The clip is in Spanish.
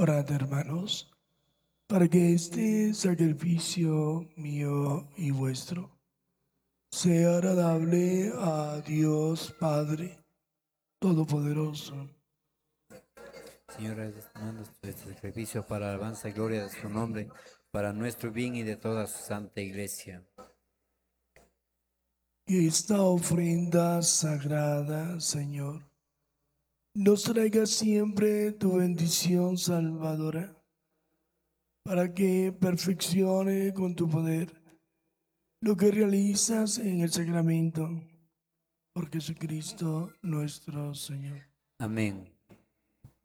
Orad, hermanos, para que este sacrificio mío y vuestro sea agradable a Dios Padre Todopoderoso. Señor, destinando este sacrificio para alabanza y gloria de su nombre, para nuestro bien y de toda su santa iglesia. Que esta ofrenda sagrada, Señor, nos traiga siempre tu bendición salvadora, para que perfeccione con tu poder lo que realizas en el sacramento, por Jesucristo nuestro Señor. Amén.